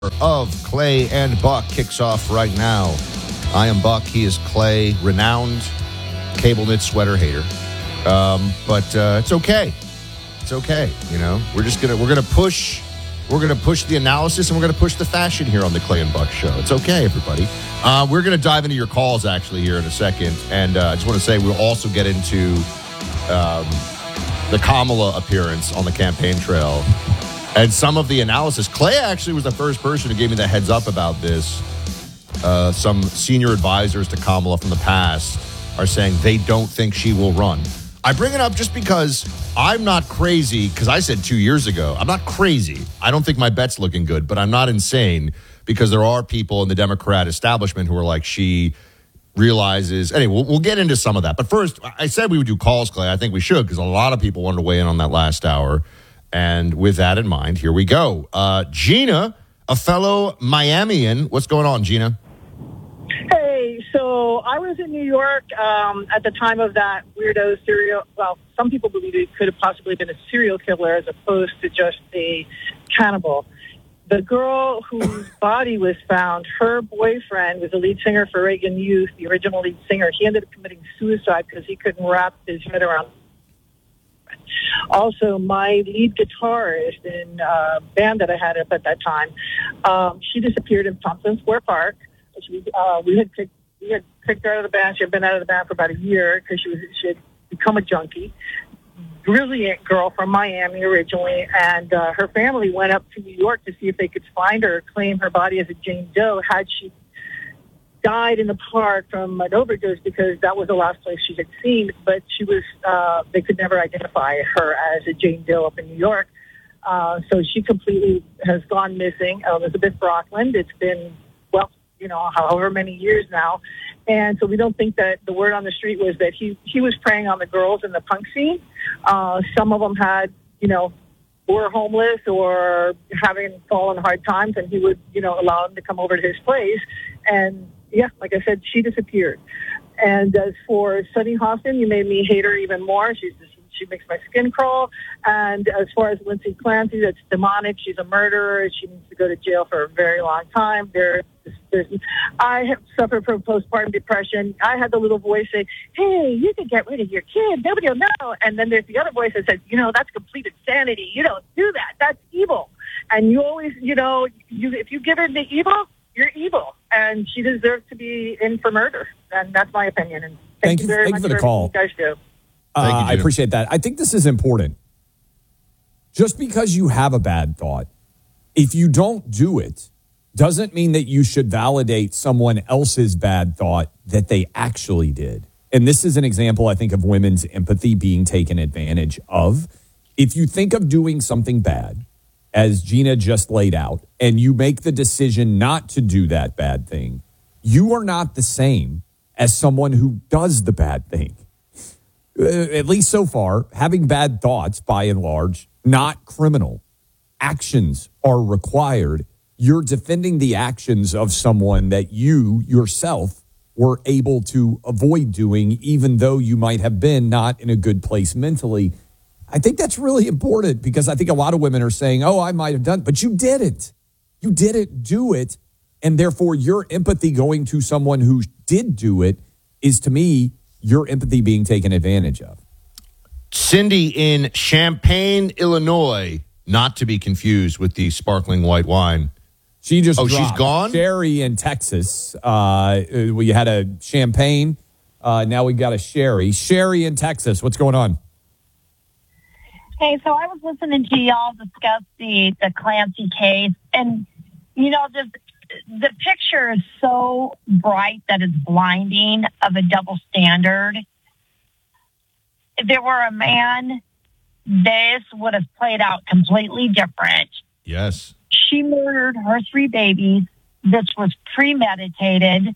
of Clay and Buck kicks off right now. I am Buck. He is Clay, renowned cable knit sweater hater. But it's okay. It's okay. You know, we're gonna push the analysis and we're gonna push the fashion here on the Clay and Buck show. It's okay, everybody. We're gonna dive into your calls actually here in a second, and I just want to say we'll also get into the Kamala appearance on the campaign trail. And some of the analysis. Clay actually was the first person who gave me the heads up about this. Some senior advisors to Kamala from the past are saying they don't think she will run. I bring it up just because I'm not crazy, because I said 2 years ago, I'm not crazy. I don't think my bet's looking good, but I'm not insane because there are people in the Democrat establishment who are like, she realizes. Anyway, we'll get into some of that. But first, I said we would do calls, Clay. I think we should because a lot of people wanted to weigh in on that last hour. And with that in mind, here we go. Gina, a fellow Miamian. What's going on, Gina? Hey, so I was in New York at the time of that weirdo serial. Well, some people believe it could have possibly been a serial killer as opposed to just a cannibal. The girl whose body was found, her boyfriend was the lead singer for Reagan Youth, the original lead singer. He ended up committing suicide because he couldn't wrap his head around. Also, my lead guitarist in a band that I had up at that time, she disappeared in Thompson Square Park. We had kicked her out of the band. She had been out of the band for about a year because she had become a junkie. Brilliant girl from Miami originally, and her family went up to New York to see if they could find her, claim her body as a Jane Doe. Had she died in the park from an overdose, because that was the last place she had seen, but she was, they could never identify her as a Jane Doe up in New York. So she completely has gone missing. Elizabeth Brockland, it's been, well, you know, however many years now. And so we don't think that the word on the street was that he was preying on the girls in the punk scene. Some of them had, you know, were homeless or having fallen hard times, and he would, you know, allow them to come over to his place. And yeah, like I said, she disappeared. And as for Sunny Hostin, you made me hate her even more. She makes my skin crawl. And as far as Lindsay Clancy, that's demonic. She's a murderer. She needs to go to jail for a very long time. I have suffered from postpartum depression. I had the little voice say, hey, you can get rid of your kid. Nobody will know. And then there's the other voice that says, you know, that's complete insanity. You don't do that. That's evil. And you always, you know, if you give her the evil, you're evil, and she deserves to be in for murder. And that's my opinion. And thank you very much for the call. You guys do. I appreciate that. I think this is important. Just because you have a bad thought, if you don't do it, doesn't mean that you should validate someone else's bad thought that they actually did. And this is an example, I think, of women's empathy being taken advantage of. If you think of doing something bad, as Gina just laid out, and you make the decision not to do that bad thing, you are not the same as someone who does the bad thing. At least so far, having bad thoughts, by and large, not criminal. Actions are required. You're defending the actions of someone that you yourself were able to avoid doing, even though you might have been not in a good place mentally. I think that's really important, because I think a lot of women are saying, oh, I might have done, but you didn't. You didn't do it. And therefore, your empathy going to someone who did do it is, to me, your empathy being taken advantage of. Cindy in Champaign, Illinois, not to be confused with the sparkling white wine. She just she's dropped. gone? Sherry in Texas. We had a champagne. Now we got a sherry. Sherry in Texas. What's going on? Hey, so I was listening to y'all discuss the Clancy case, and, you know, just the picture is so bright that it's blinding of a double standard. If there were a man, this would have played out completely different. Yes. She murdered her 3 babies. This was premeditated.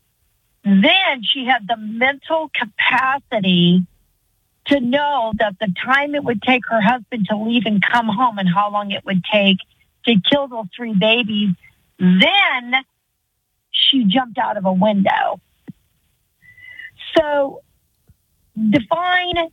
Then she had the mental capacity to know that the time it would take her husband to leave and come home and how long it would take to kill those 3 babies. Then she jumped out of a window. So define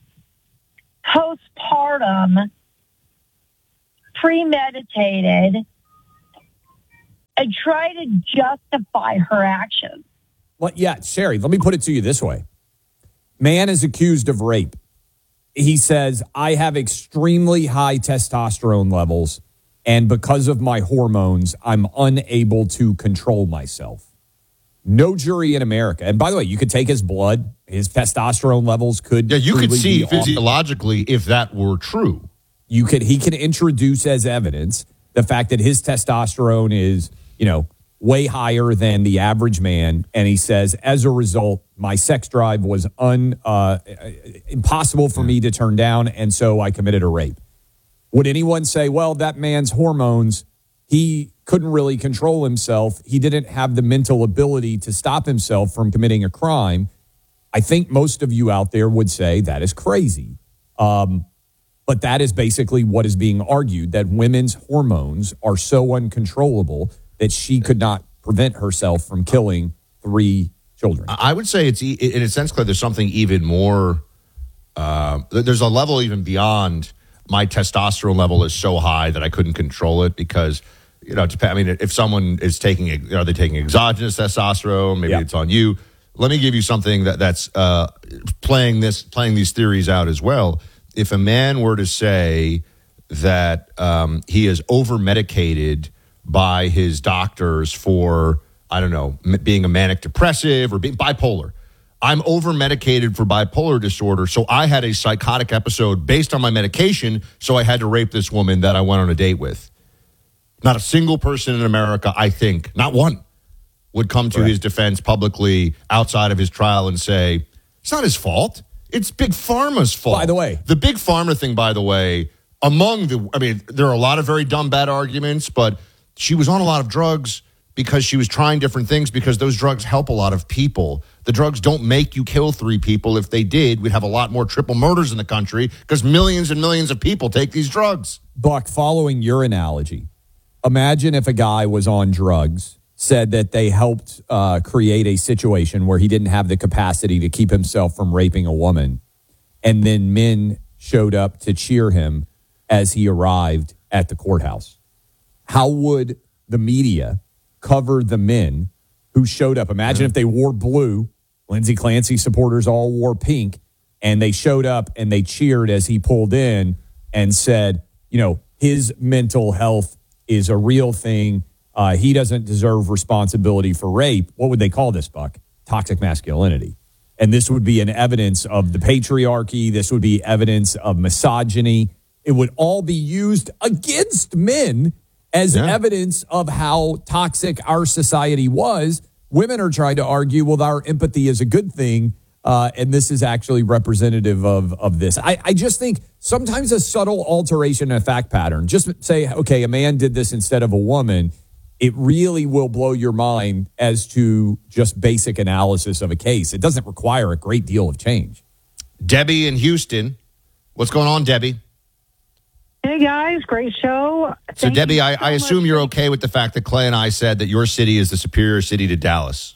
postpartum, premeditated, and try to justify her actions. Well, yeah, Sherry, let me put it to you this way. Man is accused of rape. He says, I have extremely high testosterone levels, and because of my hormones, I'm unable to control myself. No jury in America. And by the way, you could take his blood. His testosterone levels could. Yeah, you could truly see be physiologically if that were true. He could introduce as evidence the fact that his testosterone is, way higher than the average man. And he says, as a result, my sex drive was impossible for me to turn down. And so I committed a rape. Would anyone say, well, that man's hormones, he couldn't really control himself. He didn't have the mental ability to stop himself from committing a crime. I think most of you out there would say that is crazy. But that is basically what is being argued, that women's hormones are so uncontrollable that she could not prevent herself from killing 3 children. I would say it's, in a sense, Claire, there's something even more, there's a level even beyond my testosterone level is so high that I couldn't control it because, if someone is taking, are they taking exogenous testosterone? Maybe it's on you. Let me give you something that's playing these theories out as well. If a man were to say that he is over-medicated by his doctors for, I don't know, being a manic depressive or being bipolar. I'm over-medicated for bipolar disorder, so I had a psychotic episode based on my medication, so I had to rape this woman that I went on a date with. Not a single person in America, I think, not one, would come to his defense publicly outside of his trial and say, it's not his fault. It's Big Pharma's fault. By the way. The Big Pharma thing, by the way, there are a lot of very dumb, bad arguments, but she was on a lot of drugs because she was trying different things because those drugs help a lot of people. The drugs don't make you kill 3 people. If they did, we'd have a lot more triple murders in the country because millions and millions of people take these drugs. Buck, following your analogy, imagine if a guy was on drugs, said that they helped create a situation where he didn't have the capacity to keep himself from raping a woman, and then men showed up to cheer him as he arrived at the courthouse. How would the media cover the men who showed up? Imagine if they wore blue, Lindsey Clancy supporters all wore pink, and they showed up and they cheered as he pulled in and said, his mental health is a real thing. He doesn't deserve responsibility for rape. What would they call this, Buck? Toxic masculinity. And this would be an evidence of the patriarchy. This would be evidence of misogyny. It would all be used against men as evidence of how toxic our society was. Women are trying to argue, well, our empathy is a good thing, and this is actually representative of this. I just think sometimes a subtle alteration in a fact pattern, just say, okay, a man did this instead of a woman, it really will blow your mind as to just basic analysis of a case. It doesn't require a great deal of change. Debbie in Houston. What's going on, Debbie? Hey, guys. Great show. So, Debbie, I assume you're okay with the fact that Clay and I said that your city is the superior city to Dallas.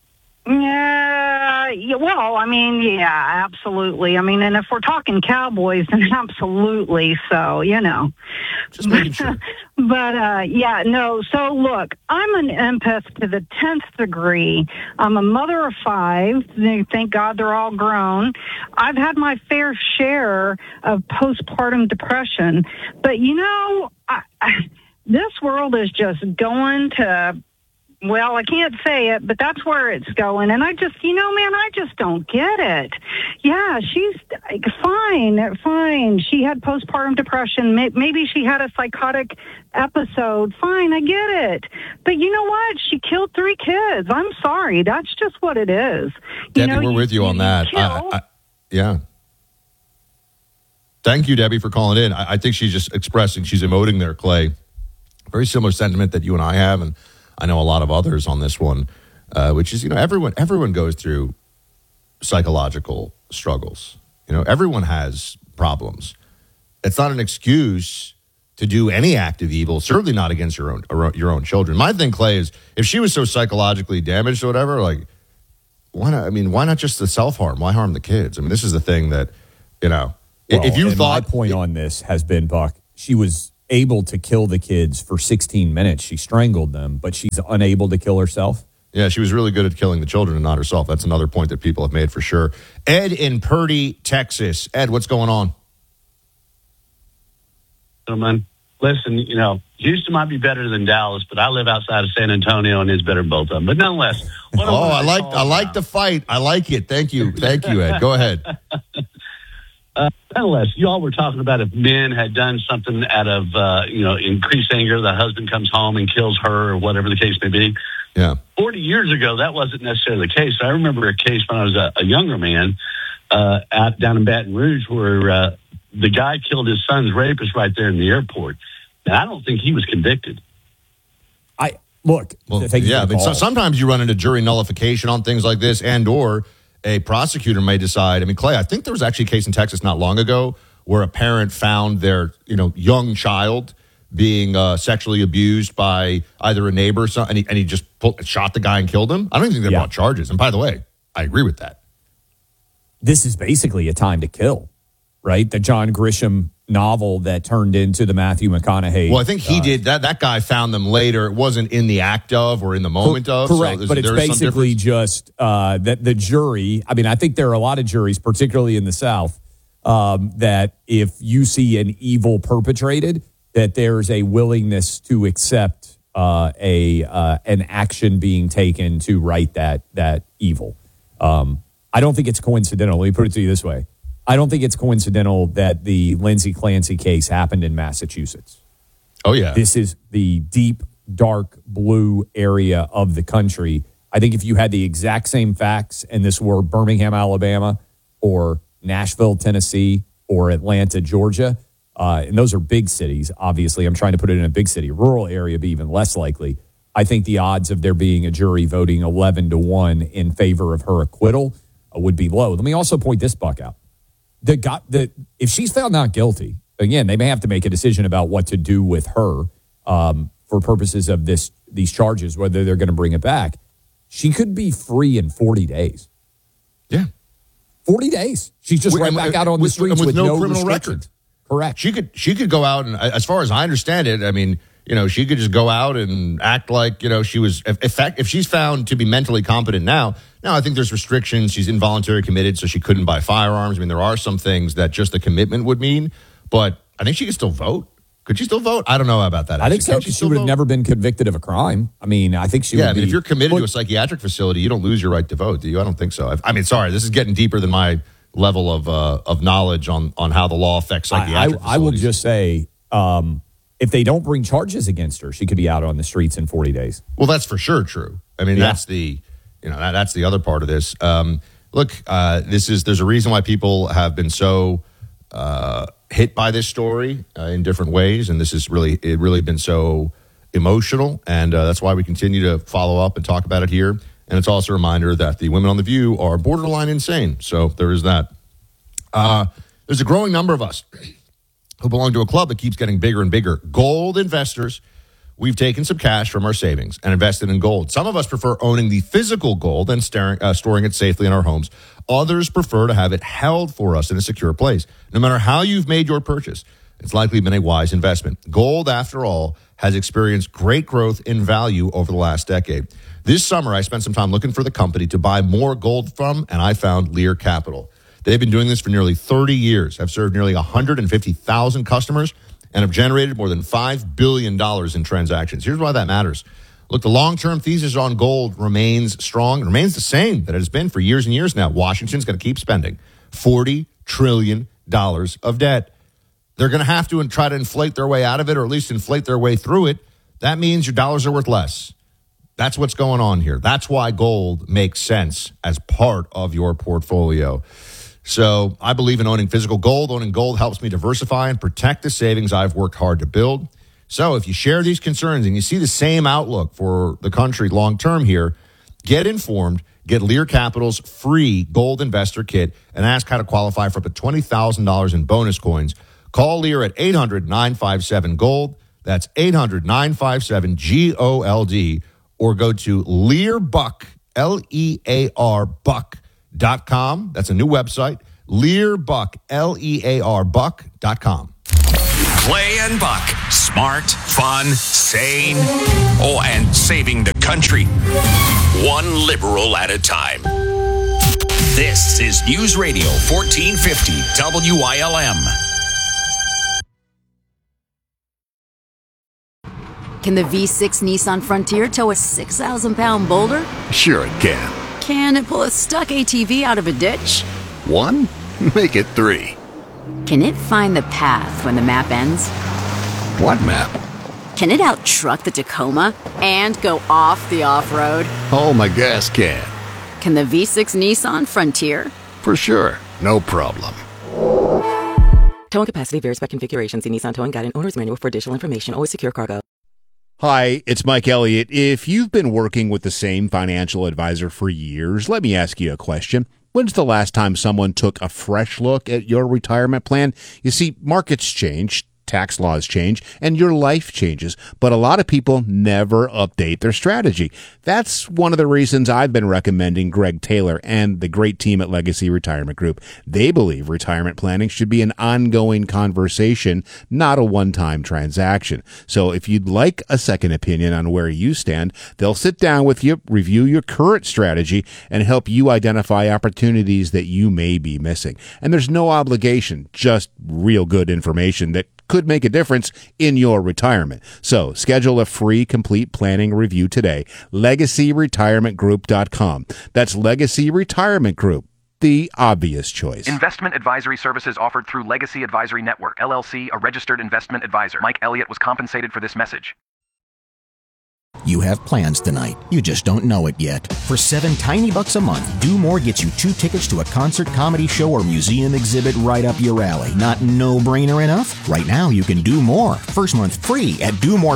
Yeah, absolutely. And if we're talking Cowboys, then absolutely. So, Just making sure. So look, I'm an empath to the 10th degree. I'm a mother of 5. Thank God they're all grown. I've had my fair share of postpartum depression. But, this world is just going to... Well, I can't say it, but that's where it's going. And I just, I just don't get it. Yeah, she's fine. She had postpartum depression. Maybe she had a psychotic episode. Fine, I get it. But you know what? She killed 3 kids. I'm sorry. That's just what it is. Debbie, we're with you on that. Yeah. Thank you, Debbie, for calling in. I think she's just she's emoting there, Clay. Very similar sentiment that you and I have, and I know a lot of others on this one, which is, everyone goes through psychological struggles. Everyone has problems. It's not an excuse to do any act of evil, certainly not against your own children. My thing, Clay, is if she was so psychologically damaged or whatever, why not? Why not just the self-harm? Why harm the kids? This is the thing that, if you thought... My point on this has been, Buck, she was able to kill the kids for 16 minutes. She strangled them, but she's unable to kill herself. Yeah, she was really good at killing the children and not herself. That's another point that people have made for sure. Ed in Purdy, Texas. Ed, what's going on? Gentlemen, listen, Houston might be better than Dallas, but I live outside of San Antonio and it's better than both of them. But nonetheless, I like the fight. I like it. Thank you, Ed. Go ahead. Nonetheless, you all were talking about if men had done something out of increased anger, the husband comes home and kills her or whatever the case may be. Yeah. 40 years ago, that wasn't necessarily the case. I remember a case when I was a younger man out down in Baton Rouge where the guy killed his son's rapist right there in the airport. And I don't think he was convicted. Sometimes you run into jury nullification on things like this, and or a prosecutor may decide. I mean, Clay, I think there was actually a case in Texas not long ago where a parent found their young child being sexually abused by either a neighbor or something, and he just shot the guy and killed him. I don't think they brought charges. And by the way, I agree with that. This is basically A Time to Kill, right? The John Grisham novel that turned into the Matthew McConaughey. Well, I think he did that. That guy found them later. It wasn't in the act of or in the moment of. Correct, but it's basically just that the jury. I mean, I think there are a lot of juries, particularly in the South, that if you see an evil perpetrated, that there's a willingness to accept an action being taken to right that evil. I don't think it's coincidental. Let me put it to you this way. I don't think it's coincidental that the Lindsay Clancy case happened in Massachusetts. Oh, yeah. This is the deep, dark blue area of the country. I think if you had the exact same facts and this were Birmingham, Alabama, or Nashville, Tennessee, or Atlanta, Georgia, and those are big cities, obviously. I'm trying to put it in a big city. Rural area would be even less likely. I think the odds of there being a jury voting 11-1 in favor of her acquittal would be low. Let me also point this buck out. If she's found not guilty, again, they may have to make a decision about what to do with her for purposes of these charges, whether they're going to bring it back. She could be free in 40 days. Yeah. 40 days. She's just back out on the streets with no criminal record. Correct. She could go out, and as far as I understand it, I mean, she could just go out and act like, she was, if she's found to be mentally competent now, I think there's restrictions. She's involuntary committed, so she couldn't buy firearms. I mean, there are some things that just the commitment would mean, but I think she could still vote. Could she still vote? I don't know about that. I think so. She would have never been convicted of a crime. I mean, I think she would be. If you're committed to a psychiatric facility, you don't lose your right to vote, do you? I don't think so. I mean, sorry, this is getting deeper than my level of knowledge on how the law affects psychiatric facilities. I will just say, if they don't bring charges against her, she could be out on the streets in 40 days. Well, that's for sure true. I mean, that's the that's the other part of this. There's a reason why people have been so hit by this story in different ways, and this has really been so emotional, and that's why we continue to follow up and talk about it here. And it's also a reminder that the women on The View are borderline insane. So there is that. There's a growing number of us who belong to a club that keeps getting bigger and bigger. Gold investors. We've taken some cash from our savings and invested in gold. Some of us prefer owning the physical gold and storing it safely in our homes. Others prefer to have it held for us in a secure place. No matter how you've made your purchase, it's likely been a wise investment. Gold, after all, has experienced great growth in value over the last decade. This summer, I spent some time looking for the company to buy more gold from, and I found Lear Capital. They've been doing this for nearly 30 years, have served nearly 150,000 customers, and have generated more than $5 billion in transactions. Here's why that matters. Look, the long-term thesis on gold remains strong, remains the same that it has been for years and years now. Washington's going to keep spending $40 trillion of debt. They're going to have to try to inflate their way out of it, or at least inflate their way through it. That means your dollars are worth less. That's what's going on here. That's why gold makes sense as part of your portfolio. So I believe in owning physical gold. Owning gold helps me diversify and protect the savings I've worked hard to build. So if you share these concerns and you see the same outlook for the country long-term here, get informed, get Lear Capital's free gold investor kit, and ask how to qualify for up to $20,000 in bonus coins. Call Lear at 800-957-GOLD. That's 800-957-GOLD. Or go to Learbuck, Lear Buck.com. That's a new website. Learbuck, Learbuck.com. Clay and Buck. Smart, fun, sane, and saving the country. One liberal at a time. This is News Radio 1450 WILM. Can the V6 Nissan Frontier tow a 6,000-pound boulder? Sure it can. Can it pull a stuck ATV out of a ditch? 1? Make it 3. Can it find the path when the map ends? What map? Can it out-truck the Tacoma and go off the off-road? Oh, my gas can. Can the V6 Nissan Frontier? For sure. No problem. Towing capacity varies by configuration. See Nissan Towing Guide and Owner's Manual for additional information. Always secure cargo. Hi, it's Mike Elliott. If you've been working with the same financial advisor for years, let me ask you a question. When's the last time someone took a fresh look at your retirement plan? You see, markets change, tax laws change, and your life changes, but a lot of people never update their strategy. That's one of the reasons I've been recommending Greg Taylor and the great team at Legacy Retirement Group. They believe retirement planning should be an ongoing conversation, not a one-time transaction. So if you'd like a second opinion on where you stand, they'll sit down with you, review your current strategy, and help you identify opportunities that you may be missing. And there's no obligation, just real good information that could make a difference in your retirement. So schedule a free complete planning review today. LegacyRetirementGroup.com. That's Legacy Retirement Group, the obvious choice. Investment advisory services offered through Legacy Advisory Network, LLC, a registered investment advisor. Mike Elliott was compensated for this message. You have plans tonight. You just don't know it yet. For $7 tiny bucks a month, Do More gets you 2 tickets to a concert, comedy show, or museum exhibit right up your alley. Not no-brainer enough? Right now, you can do more. First month free at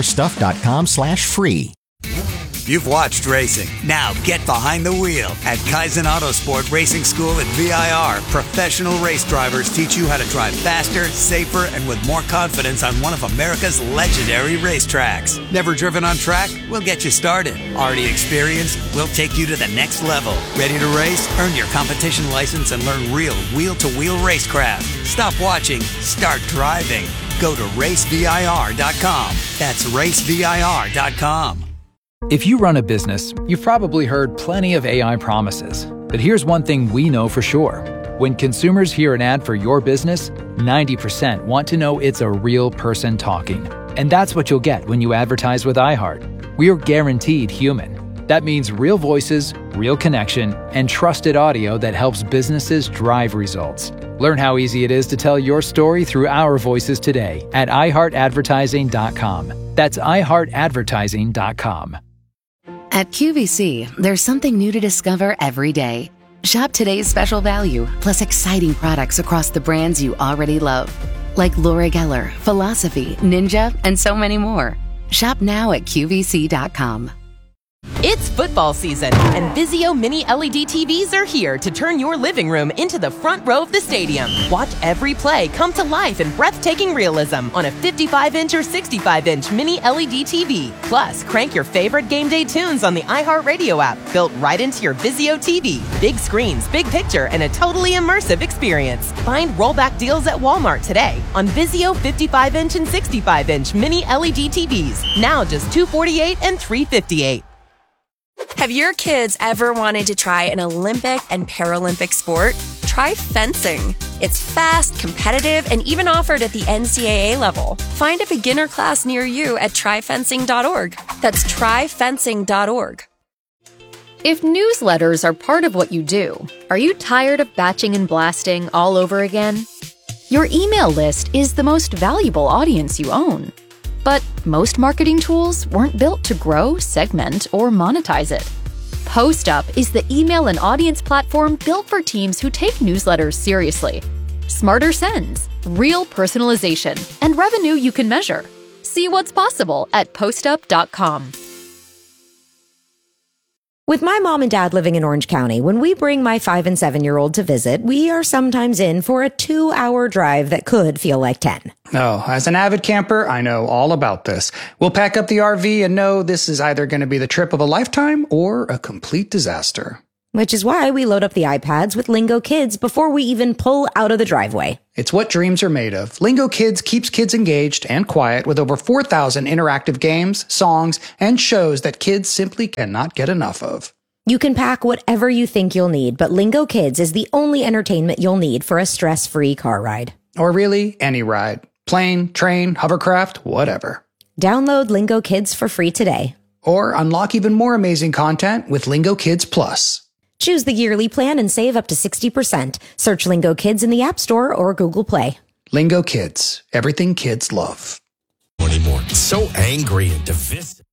domorestuff.com/free. You've watched racing. Now get behind the wheel. At Kaizen Autosport Racing School at VIR, professional race drivers teach you how to drive faster, safer, and with more confidence on one of America's legendary racetracks. Never driven on track? We'll get you started. Already experienced? We'll take you to the next level. Ready to race? Earn your competition license and learn real wheel-to-wheel racecraft. Stop watching. Start driving. Go to racevir.com. That's racevir.com. If you run a business, you've probably heard plenty of AI promises. But here's one thing we know for sure. When consumers hear an ad for your business, 90% want to know it's a real person talking. And that's what you'll get when you advertise with iHeart. We are guaranteed human. That means real voices, real connection, and trusted audio that helps businesses drive results. Learn how easy it is to tell your story through our voices today at iHeartAdvertising.com. That's iHeartAdvertising.com. At QVC, there's something new to discover every day. Shop today's special value, plus exciting products across the brands you already love, like Laura Geller, Philosophy, Ninja, and so many more. Shop now at QVC.com. It's football season, and Vizio Mini LED TVs are here to turn your living room into the front row of the stadium. Watch every play come to life in breathtaking realism on a 55-inch or 65-inch Mini LED TV. Plus, crank your favorite game day tunes on the iHeartRadio app, built right into your Vizio TV. Big screens, big picture, and a totally immersive experience. Find rollback deals at Walmart today on Vizio 55-inch and 65-inch Mini LED TVs. Now just $248 and $358. Have your kids ever wanted to try an Olympic and Paralympic sport? Try fencing. It's fast, competitive, and even offered at the NCAA level. Find a beginner class near you at tryfencing.org. That's tryfencing.org. If newsletters are part of what you do, are you tired of batching and blasting all over again? Your email list is the most valuable audience you own. But most marketing tools weren't built to grow, segment, or monetize it. PostUp is the email and audience platform built for teams who take newsletters seriously. Smarter sends, real personalization, and revenue you can measure. See what's possible at postup.com. With my mom and dad living in Orange County, when we bring my 5 and 7-year-old to visit, we are sometimes in for a 2-hour drive that could feel like 10. No, as an avid camper, I know all about this. We'll pack up the RV and know this is either going to be the trip of a lifetime or a complete disaster. Which is why we load up the iPads with Lingo Kids before we even pull out of the driveway. It's what dreams are made of. Lingo Kids keeps kids engaged and quiet with over 4,000 interactive games, songs, and shows that kids simply cannot get enough of. You can pack whatever you think you'll need, but Lingo Kids is the only entertainment you'll need for a stress-free car ride. Or really, any ride. Plane, train, hovercraft, whatever. Download Lingo Kids for free today. Or unlock even more amazing content with Lingo Kids Plus. Choose the yearly plan and save up to 60%. Search Lingo Kids in the App Store or Google Play. Lingo Kids. Everything kids love. Anymore. So angry and divisive.